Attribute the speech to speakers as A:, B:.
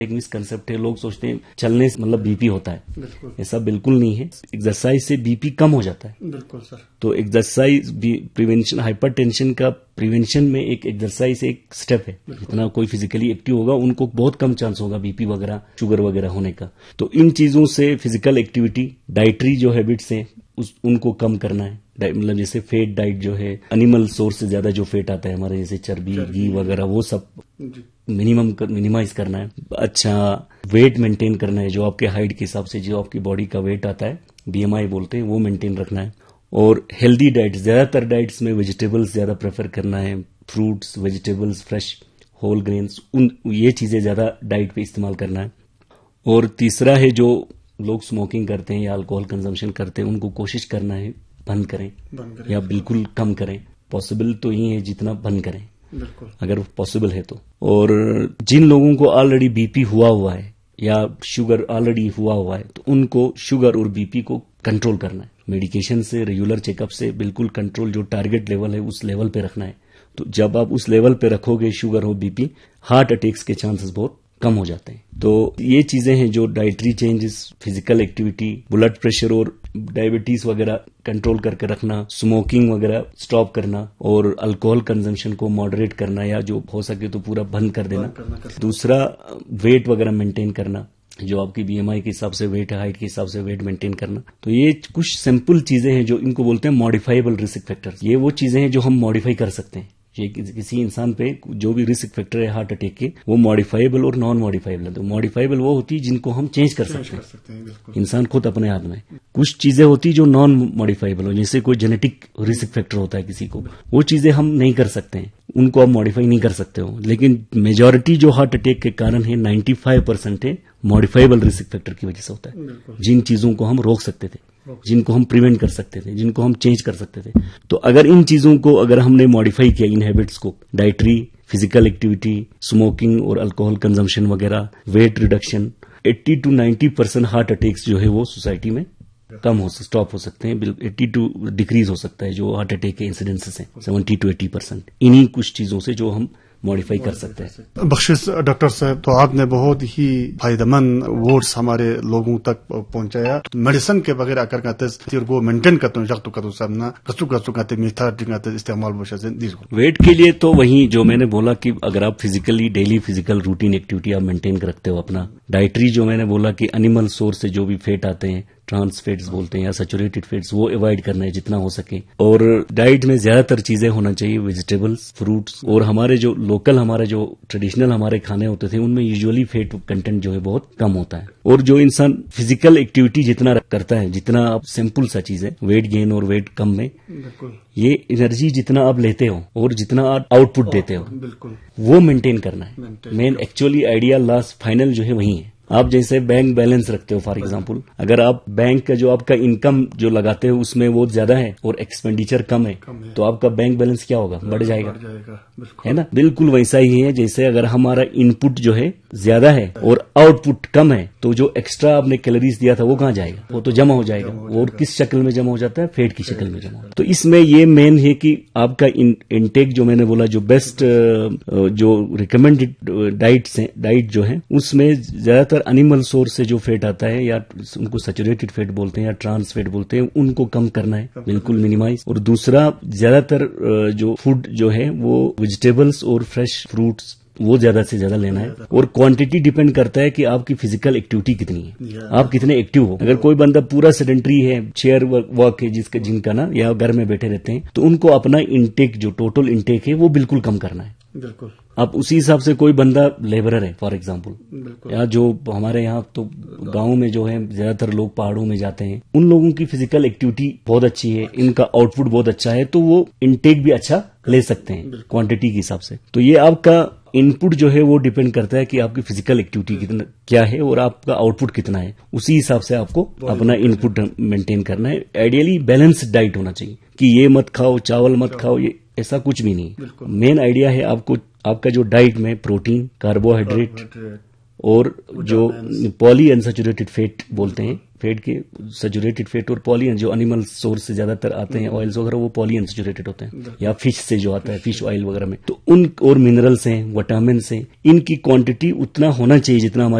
A: एक मिसकंसेप्ट है, लोग सोचते हैं चलने से मतलब बीपी होता है। ऐसा बिल्कुल नहीं है। एक्सरसाइज से बीपी कम हो जाता है।
B: बिल्कुल सर।
A: तो एक्सरसाइज प्रिवेंशन, हाइपरटेंशन का प्रिवेंशन में एक एक्सरसाइज एक स्टेप है। जितना कोई फिजिकली एक्टिव होगा उनको बहुत कम चांस होगा बीपी वगैरह, शुगर वगैरह होने का। तो इन चीजों से फिजिकल एक्टिविटी, डाइटरी जो हैबिट्स हैं उनको कम करना है। मतलब जैसे फेट डाइट जो है, एनिमल सोर्स से ज्यादा जो फेट आता है हमारे, जैसे चर्बी, घी वगैरह, वो सब मिनिमाइज करना है। अच्छा वेट मेंटेन करना है, जो आपके हाइट के हिसाब से जो आपकी बॉडी का वेट आता है, बीएमआई बोलते हैं, वो मेंटेन रखना है। और हेल्दी डाइट, ज्यादातर डाइट्स में वेजिटेबल्स ज्यादा प्रेफर करना है, fruits, vegetables, fresh whole grains, ये चीजें ज्यादा डाइट पे इस्तेमाल करना है। और तीसरा है, जो लोग स्मोकिंग करते हैं या अल्कोहल कंजम्पशन करते हैं, उनको कोशिश करना है बंद करें या बिल्कुल कम करें। पॉसिबल तो ये है जितना बंद करें, अगर पॉसिबल है तो। और जिन लोगों को ऑलरेडी बीपी हुआ है या शुगर ऑलरेडी हुआ है, तो उनको शुगर और बीपी को कंट्रोल करना है। मेडिकेशन से, रेगुलर चेकअप से बिल्कुल कंट्रोल, जो टारगेट लेवल है उस लेवल पे रखना है। तो जब आप उस लेवल पे रखोगे शुगर और बीपी, हार्ट अटैक्स के चांसेस बहुत कम हो जाते हैं। तो ये चीजें हैं जो dietary changes, physical activity, blood pressure और डायबिटीज वगैरह कंट्रोल करके रखना, स्मोकिंग वगैरह स्टॉप करना, और अल्कोहल कंजम्पशन को मॉडरेट करना या जो हो सके तो पूरा बंद कर देना। दूसरा वेट वगैरह मेंटेन करना, जो आपकी बीएमआई के हिसाब से वेट है, हाइट के हिसाब से वेट मेंटेन करना। तो ये कुछ सिंपल चीजें हैं जो इनको बोलते हैं मॉडिफाइबल रिस्क फैक्टर्स। ये वो चीजें हैं जो हम मॉडिफाई कर सकते हैं। ये किसी इंसान पे जो भी रिस्क फैक्टर है हार्ट अटैक के, वो मॉडिफाइबल और नॉन मॉडिफाइबल है। तो मॉडिफाइबल वो होती है जिनको हम चेंज कर सकते हैं, इंसान खुद अपने हाथ में। कुछ चीजें होती जो नॉन मॉडिफाइबल हो, जैसे कोई जेनेटिक रिस्क फैक्टर होता है किसी को, वो चीजें हम नहीं कर सकते हैं, उनको आप मॉडिफाई नहीं कर सकते हो। लेकिन मेजॉरिटी जो हार्ट अटैक के कारण है 95% है मॉडिफाइबल रिस्क फैक्टर की वजह से होता है। जिन चीजों को हम रोक सकते थे, जिनको हम प्रिवेंट कर सकते थे, जिनको हम चेंज कर सकते थे। तो अगर इन चीजों को अगर हमने मॉडिफाई किया, इन हैबिट्स को, डाइटरी, फिजिकल एक्टिविटी, स्मोकिंग और अल्कोहल कंजम्पशन वगैरह, weight reduction, 80 to 90% heart attacks जो है वो सोसाइटी में कम हो, स्टॉप हो सकते हैं। 80 to डिक्रीज हो सकता है जो हार्ट अटैक के इंसिडेंसेस हैं, 70 to 80%। इन्हीं कुछ चीजों से जो हम मॉडिफाई कर सकते हैं।
B: बख्शिश डॉक्टर साहब, तो आपने बहुत ही फायदेमंद वर्ड्स हमारे लोगों तक पहुंचाया। मेडिसिन के बगैर अगर कहते वो मेंटेन करते हैं जख्तु कदू साहब ना कसु कहते मीठा कहते इस्तेमाल
A: वेट के लिए। तो वही जो मैंने बोला कि अगर आप physically daily physical routine activity आप मेंटेन रखते हो अपना, डाइटरी जो मैंने बोला कि एनिमल सोर्स से जो भी फेट आते हैं, ट्रांस फेट्स बोलते हैं या सैचुरेटेड फेट्स, वो अवॉइड करना है जितना हो सके। और डाइट में ज्यादातर चीजें होना चाहिए, वेजिटेबल्स, फ्रूट्स। और हमारे जो लोकल, हमारे जो ट्रेडिशनल हमारे खाने होते थे, उनमें यूजुअली फेट कंटेंट जो है बहुत कम होता है। और जो इंसान फिजिकल एक्टिविटी जितना करता है, जितना आप सिंपल सा चीज है, वेट गेन और वेट कम में, ये एनर्जी जितना आप लेते हो और जितना आप आउटपुट देते हो, वो मेंटेन करना है। Main actually idea last final जो है वही है। आप जैसे बैंक बैलेंस रखते हो, फॉर एग्जांपल, अगर आप बैंक का जो आपका इनकम जो लगाते हो उसमें वो ज्यादा है और एक्सपेंडिचर कम है, तो आपका बैंक बैलेंस क्या होगा? बढ़ जाएगा, है ना? बिल्कुल वैसा ही है। जैसे अगर हमारा इनपुट जो है ज्यादा है और आउटपुट कम है, तो जो एक्स्ट्रा आपने कैलोरीज दिया था वो कहाँ जाएगा? वो तो जमा हो जाएगा। और किस शक्ल में जमा हो जाता है? फैट की शक्ल में जमा होता है। तो इसमें ये मेन है कि आपका इनटेक जो मैंने बोला, जो बेस्ट जो रिकमेंडेड डाइट जो है, उसमें ज्यादातर एनिमल सोर्स से जो फैट आता है, या उनको सैचुरेटेड फैट बोलते हैं या ट्रांस फैट बोलते हैं, उनको कम करना है, बिल्कुल मिनिमाइज। और दूसरा, ज्यादातर जो फूड जो है वो वेजिटेबल्स और फ्रेश फ्रूट्स, वो ज्यादा से ज्यादा लेना है। और क्वांटिटी डिपेंड करता है कि आपकी फिजिकल एक्टिविटी कितनी है, आप कितने एक्टिव हो। अगर कोई बंदा पूरा सेडेंटरी है, चेयर वर्क है जिनका ना, या घर में बैठे रहते हैं, तो उनको अपना इंटेक, जो टोटल इंटेक है, वो बिल्कुल कम करना है। बिल्कुल। अब उसी हिसाब से कोई बंदा लेबरर है, फॉर एग्जांपल, या जो हमारे यहाँ तो गांव में जो है ज्यादातर लोग पहाड़ों में जाते हैं, उन लोगों की फिजिकल एक्टिविटी बहुत अच्छी है, इनका आउटपुट बहुत अच्छा है, तो वो इंटेक भी अच्छा ले सकते हैं क्वांटिटी के हिसाब से। तो ये आपका इनपुट जो है वो डिपेंड करता है कि आपकी फिजिकल एक्टिविटी कितना क्या है और आपका आउटपुट कितना है। उसी हिसाब से आपको अपना इनपुट मेंटेन करना है। आइडियली बैलेंस्ड डाइट होना चाहिए कि ये मत खाओ, चावल मत खाओ, ये ऐसा कुछ भी नहीं। मेन आइडिया है आपको, आपका जो डाइट में प्रोटीन, कार्बोहाइड्रेट और जो पॉली अनसैचुरेटेड फैट बोलते हैं, फैट के सैचुरेटेड फैट और पॉली जो एनिमल सोर्स से ज्यादातर आते हैं ऑयल्स वगैरह, वो पॉली अनसैचुरेटेड होते हैं, या फिश से जो आता है फिश ऑयल वगैरह में, तो उन और मिनरल्स हैं, विटामिन्स हैं, इनकी क्वांटिटी उतना होना चाहिए जितना